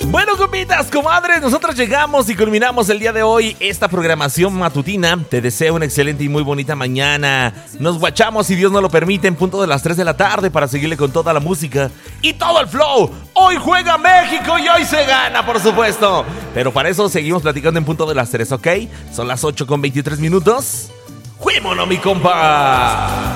Bueno, compitas, comadres, nosotros llegamos y culminamos el día de hoy esta programación matutina. Te deseo una excelente y muy bonita mañana. Nos guachamos, si Dios nos lo permite, en punto de las 3 de la tarde para seguirle con toda la música y todo el flow. Hoy juega México y hoy se gana, por supuesto. Pero para eso seguimos platicando en punto de las 3, ¿ok? Son las 8:23 minutos. ¡Juémonos, mi compa!